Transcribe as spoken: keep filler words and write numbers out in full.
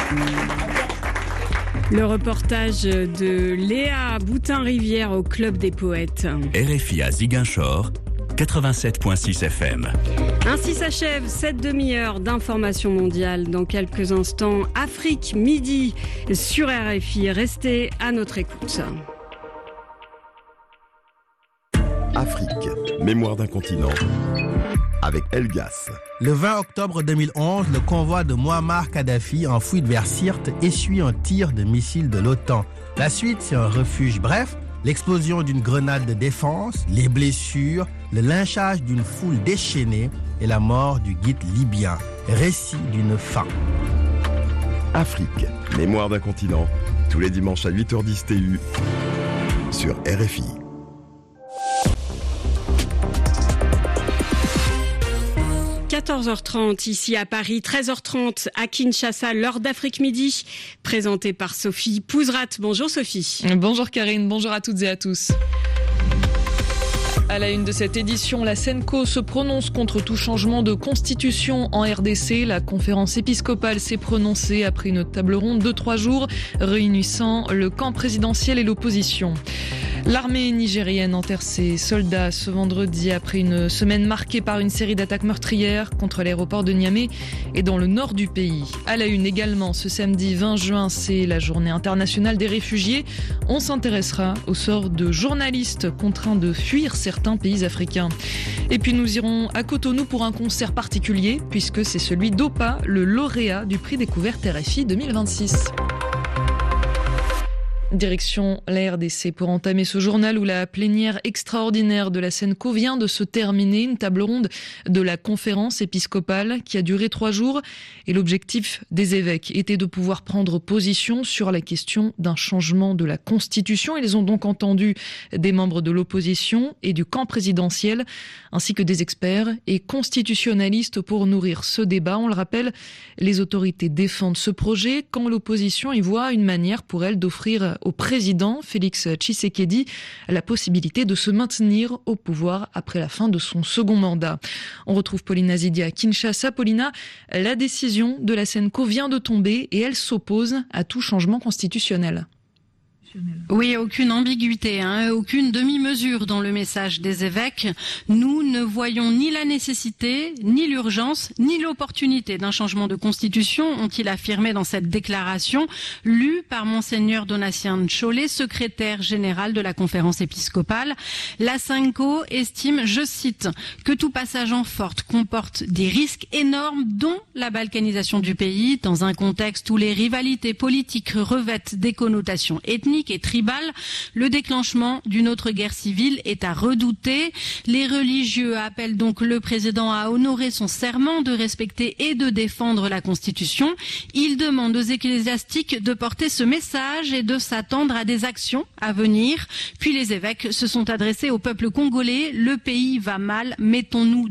Le reportage de Léa Boutin-Rivière au Club des Poètes. R F I à Ziguinchor, quatre-vingt-sept virgule six F M. Ainsi s'achève cette demi-heure d'information mondiale. Dans quelques instants, Afrique midi sur R F I. Restez à notre écoute. Afrique, mémoire d'un continent, avec Elgas. Le vingt octobre deux mille onze, le convoi de Mouammar Kadhafi en fuite vers Sirte essuie un tir de missile de l'OTAN. La suite, c'est un refuge. Bref, l'explosion d'une grenade de défense, les blessures, le lynchage d'une foule déchaînée et la mort du guide libyen. Récit d'une fin. Afrique, mémoire d'un continent, tous les dimanches à huit heures dix T U sur R F I. quatorze heures trente ici à Paris, treize heures trente à Kinshasa, l'heure d'Afrique midi, présentée par Sophie Pouzrat. Bonjour Sophie. Bonjour Karine, bonjour à toutes et à tous. À la une de cette édition, la Senco se prononce contre tout changement de constitution en R D C. La conférence épiscopale s'est prononcée après une table ronde de trois jours réunissant le camp présidentiel et l'opposition. L'armée nigérienne enterre ses soldats ce vendredi après une semaine marquée par une série d'attaques meurtrières contre l'aéroport de Niamey et dans le nord du pays. À la une également, ce samedi vingt juin, c'est la journée internationale des réfugiés. On s'intéressera au sort de journalistes contraints de fuir certains pays africains. Et puis nous irons à Cotonou pour un concert particulier puisque c'est celui d'Opa, le lauréat du prix découverte R F I deux mille vingt-six. Direction la R D C pour entamer ce journal où la plénière extraordinaire de la Senco vient de se terminer, une table ronde de la conférence épiscopale qui a duré trois jours et l'objectif des évêques était de pouvoir prendre position sur la question d'un changement de la Constitution. Ils ont donc entendu des membres de l'opposition et du camp présidentiel ainsi que des experts et constitutionnalistes pour nourrir ce débat. On le rappelle, les autorités défendent ce projet quand l'opposition y voit une manière pour elle d'offrir au président Félix Tshisekedi la possibilité de se maintenir au pouvoir après la fin de son second mandat. On retrouve Paulina Zidi à Kinshasa. Paulina, la décision de la Senco vient de tomber et elle s'oppose à tout changement constitutionnel. Oui, aucune ambiguïté, hein, aucune demi-mesure dans le message des évêques. Nous ne voyons ni la nécessité, ni l'urgence, ni l'opportunité d'un changement de constitution, ont-ils affirmé dans cette déclaration, lue par Monseigneur Donatien Cholet, secrétaire général de la conférence épiscopale. La Senco estime, je cite, que tout passage en force comporte des risques énormes, dont la balkanisation du pays, dans un contexte où les rivalités politiques revêtent des connotations ethniques et tribal, le déclenchement d'une autre guerre civile est à redouter. Les religieux appellent donc le président à honorer son serment de respecter et de défendre la Constitution. Ils demandent aux ecclésiastiques de porter ce message et de s'attendre à des actions à venir. Puis les évêques se sont adressés au peuple congolais. Le pays va mal, mettons-nous